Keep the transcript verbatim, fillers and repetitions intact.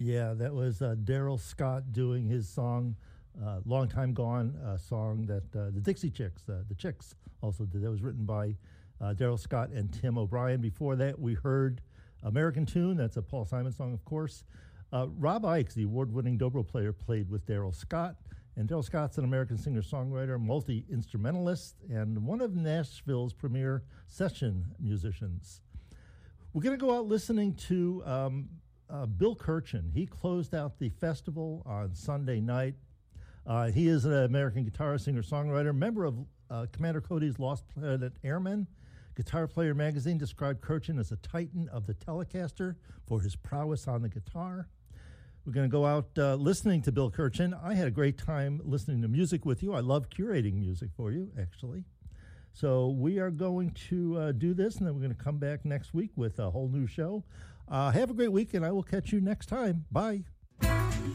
Yeah, that was uh, Daryl Scott doing his song, uh, Long Time Gone, a song that uh, the Dixie Chicks, uh, the Chicks also did. That was written by uh, Daryl Scott and Tim O'Brien. Before that, we heard American Tune. That's a Paul Simon song, of course. Uh, Rob Ickes, the award-winning dobro player, played with Daryl Scott. And Daryl Scott's an American singer-songwriter, multi-instrumentalist, and one of Nashville's premier session musicians. We're going to go out listening to um, uh, Bill Kirchen. He closed out the festival on Sunday night. Uh, he is an American guitarist, singer-songwriter, member of uh, Commander Cody's Lost Planet Airmen. Guitar Player magazine described Kirchen as a titan of the Telecaster for his prowess on the guitar. We're going to go out uh, listening to Bill Kirchen. I had a great time listening to music with you. I love curating music for you, actually. So we are going to uh, do this, and then we're going to come back next week with a whole new show. Uh, have a great week, and I will catch you next time. Bye.